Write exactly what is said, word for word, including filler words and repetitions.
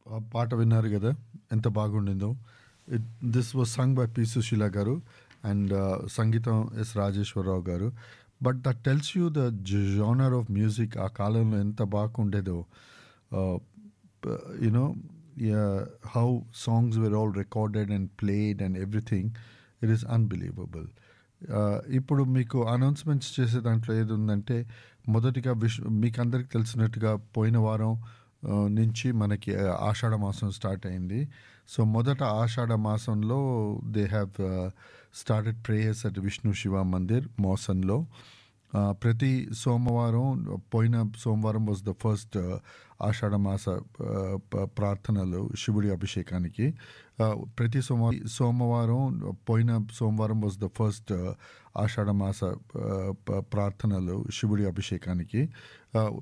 ఆ పాట విన్నారు కదా, ఎంత బాగుండిందో. It this was sung by P Susheela గారు అండ్ సంగీతం ఎస్ రాజేశ్వరరావు గారు. But that tells you the genre of music ఆ కాలంలో ఎంత బాగుండేదో. You know how songs wear all recorded and played and everything. It is unbelievable. ఇప్పుడు మీకు అనౌన్స్మెంట్స్ చేసే దాంట్లో ఏది ఉందంటే, మొదటిగా విష్ మీకు అందరికి తెలిసినట్టుగా పోయిన వారం నుంచి మనకి ఆషాఢ మాసం స్టార్ట్ అయింది. సో మొదట ఆషాఢ మాసంలో they have started prayers at Vishnu Shiva Mandir మోసన్లో. ప్రతి సోమవారం, పోయిన సోమవారం వాజ్ ద ఫస్ట్ ఆషాఢ మాస ప్రార్థనలు శివుడి అభిషేకానికి. ప్రతి సోమవారం సోమవారం పోయిన సోమవారం వాజ్ ద ఫస్ట్ ఆషాఢ మాస ప్రార్థనలు శివుడి అభిషేకానికి.